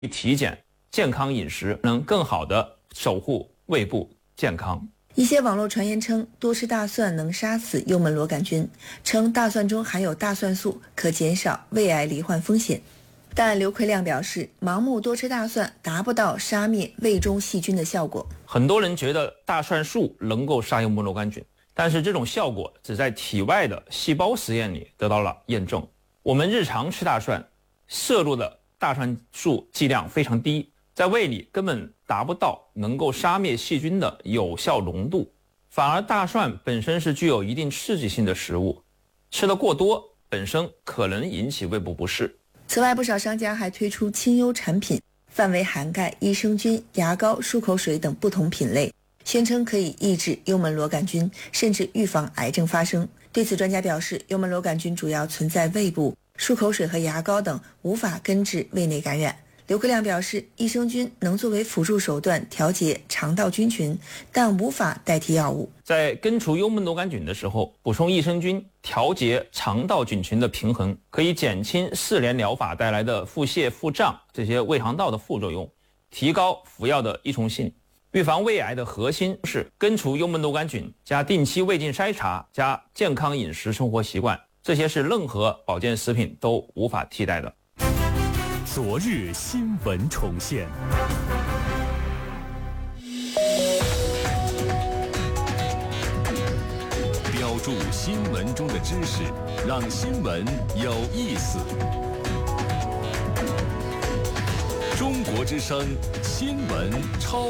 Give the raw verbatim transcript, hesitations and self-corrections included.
体检、健康饮食，能更好地守护胃部健康。 一些网络传言称多吃大蒜能杀死幽门螺杆菌，称大蒜中含有大蒜素，可减少胃癌罹患风险。但刘奎亮表示，盲目多吃大蒜达不到杀灭胃中细菌的效果。 很多人觉得大蒜素能够杀幽门螺杆菌，但是这种效果只在体外的细胞实验里得到了验证。我们日常吃大蒜摄入的大蒜素剂量非常低，在胃里根本达不到能够杀灭细菌的有效浓度，反而大蒜本身是具有一定刺激性的食物，吃得过多本身可能引起胃部不适。 此外，不少商家还推出清幽产品，范围涵盖益生菌、牙膏、漱口水等不同品类，宣称可以抑制幽门螺杆菌，甚至预防癌症发生。对此，专家表示，幽门螺杆菌主要存在胃部，漱口水和牙膏等无法根治胃内感染。刘克亮表示，益生菌能作为辅助手段调节肠道菌群，但无法代替药物。 在根除幽门螺杆菌的时候，补充益生菌调节肠道菌群的平衡，可以减轻四联疗法带来的腹泻、腹胀这些胃肠道的副作用，提高服药的依从性。预防胃癌的核心是根除幽门螺杆菌加定期胃镜筛查加健康饮食生活习惯，这些是任何保健食品都无法替代的。 昨日新闻重现，标注新闻中的知识，让新闻有意思。中国之声新闻超